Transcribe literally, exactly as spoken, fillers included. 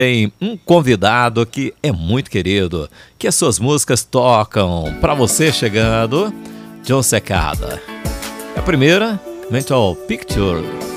Tem um convidado que é muito querido, que as suas músicas tocam pra você chegando, John Secada. A primeira, Mental Picture.